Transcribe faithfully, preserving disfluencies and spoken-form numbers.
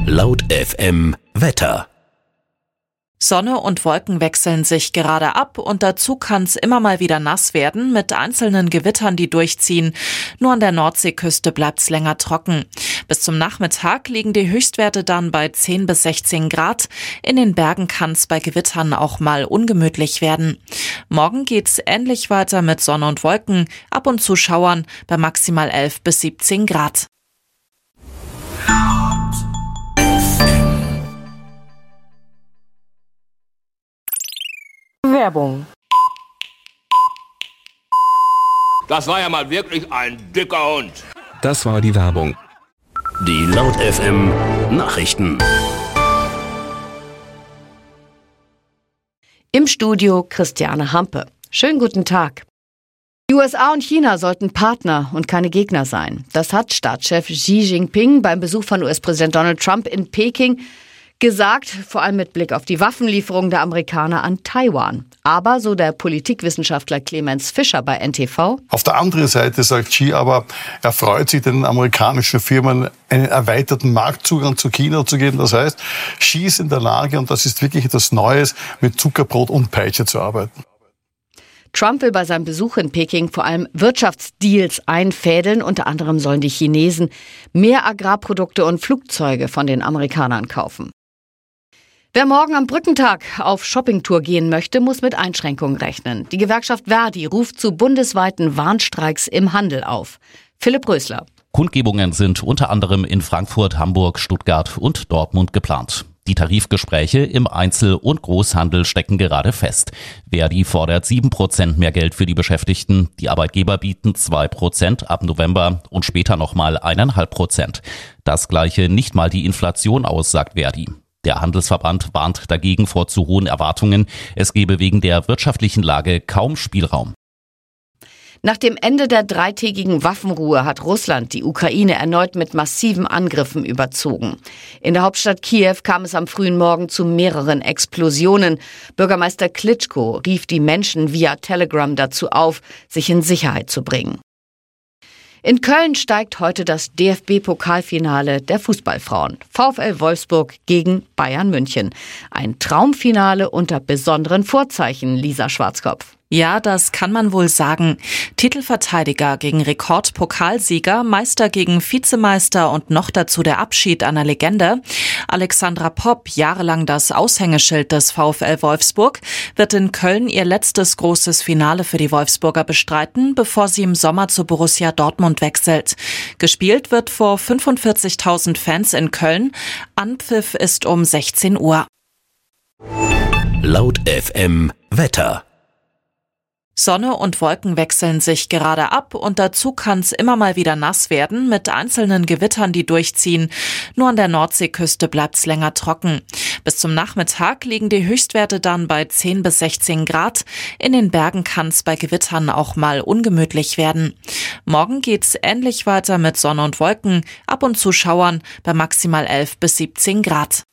Laut F M Wetter. Sonne und Wolken wechseln sich gerade ab und dazu kann es immer mal wieder nass werden mit einzelnen Gewittern, die durchziehen. Nur an der Nordseeküste bleibt es länger trocken. Bis zum Nachmittag liegen die Höchstwerte dann bei zehn bis sechzehn Grad. In den Bergen kann es bei Gewittern auch mal ungemütlich werden. Morgen geht's ähnlich weiter mit Sonne und Wolken, ab und zu Schauern bei maximal elf bis siebzehn Grad. Werbung. Das war ja mal wirklich ein dicker Hund. Das war die Werbung. Die Laut F M Nachrichten. Im Studio Christiane Hampe. Schönen guten Tag. Die U S A und China sollten Partner und keine Gegner sein. Das hat Staatschef Xi Jinping beim Besuch von U S-Präsident Donald Trump in Peking gesagt, vor allem mit Blick auf die Waffenlieferung der Amerikaner an Taiwan. Aber, so der Politikwissenschaftler Clemens Fischer bei N T V: Auf der anderen Seite sagt Xi aber, er freut sich, den amerikanischen Firmen einen erweiterten Marktzugang zu China zu geben. Das heißt, Xi ist in der Lage, und das ist wirklich etwas Neues, mit Zuckerbrot und Peitsche zu arbeiten. Trump will bei seinem Besuch in Peking vor allem Wirtschaftsdeals einfädeln. Unter anderem sollen die Chinesen mehr Agrarprodukte und Flugzeuge von den Amerikanern kaufen. Wer morgen am Brückentag auf Shoppingtour gehen möchte, muss mit Einschränkungen rechnen. Die Gewerkschaft Verdi ruft zu bundesweiten Warnstreiks im Handel auf. Philipp Rösler. Kundgebungen sind unter anderem in Frankfurt, Hamburg, Stuttgart und Dortmund geplant. Die Tarifgespräche im Einzel- und Großhandel stecken gerade fest. Verdi fordert sieben Prozent mehr Geld für die Beschäftigten. Die Arbeitgeber bieten zwei Prozent ab November und später nochmal eins Komma fünf Prozent. Das gleiche nicht mal die Inflation aus, sagt Verdi. Der Handelsverband warnt dagegen vor zu hohen Erwartungen. Es gebe wegen der wirtschaftlichen Lage kaum Spielraum. Nach dem Ende der dreitägigen Waffenruhe hat Russland die Ukraine erneut mit massiven Angriffen überzogen. In der Hauptstadt Kiew kam es am frühen Morgen zu mehreren Explosionen. Bürgermeister Klitschko rief die Menschen via Telegram dazu auf, sich in Sicherheit zu bringen. In Köln steigt heute das D F B-Pokalfinale der Fußballfrauen. VfL Wolfsburg gegen Bayern München. Ein Traumfinale unter besonderen Vorzeichen, Lisa Schwarzkopf. Ja, das kann man wohl sagen. Titelverteidiger gegen Rekordpokalsieger, Meister gegen Vizemeister und noch dazu der Abschied einer Legende. Alexandra Popp, jahrelang das Aushängeschild des VfL Wolfsburg, wird in Köln ihr letztes großes Finale für die Wolfsburger bestreiten, bevor sie im Sommer zu Borussia Dortmund wechselt. Gespielt wird vor fünfundvierzigtausend Fans in Köln. Anpfiff ist um sechzehn Uhr. Laut F M Wetter. Sonne und Wolken wechseln sich gerade ab und dazu kann es immer mal wieder nass werden mit einzelnen Gewittern, die durchziehen. Nur an der Nordseeküste bleibt es länger trocken. Bis zum Nachmittag liegen die Höchstwerte dann bei zehn bis sechzehn Grad. In den Bergen kann es bei Gewittern auch mal ungemütlich werden. Morgen geht's ähnlich weiter mit Sonne und Wolken, ab und zu Schauern bei maximal elf bis siebzehn Grad.